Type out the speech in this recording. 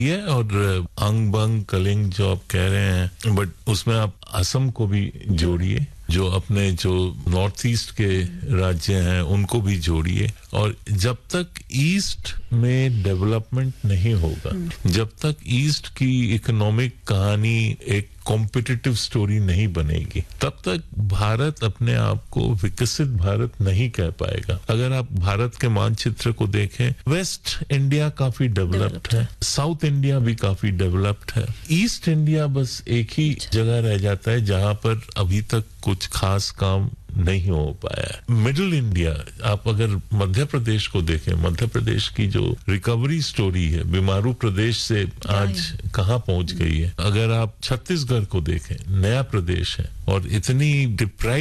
ये और अंग बंग कलिंग जो आप कह रहे हैं, बट उसमें आप असम को भी जोड़िए, जो अपने जो नॉर्थ ईस्ट के राज्य हैं उनको भी जोड़िए। और जब तक ईस्ट में डेवलपमेंट नहीं होगा, जब तक ईस्ट की इकोनॉमिक कहानी एक कॉम्पिटिटिव स्टोरी नहीं बनेगी, तब तक भारत अपने आप को विकसित भारत नहीं कह पाएगा। अगर आप भारत के मानचित्र को देखें, वेस्ट इंडिया काफी डेवलप्ड है, साउथ इंडिया भी काफी डेवलप्ड है, ईस्ट इंडिया बस एक ही जगह रह जाता है जहां पर अभी तक कुछ खास काम नहीं हो पाया। मिडिल इंडिया, आप अगर मध्य प्रदेश को देखें, मध्य प्रदेश की जो रिकवरी स्टोरी है बीमारू प्रदेश से आज कहां पहुंच गई है। अगर आप छत्तीसगढ़ को देखें, नया प्रदेश है और इतनी डिप्राइव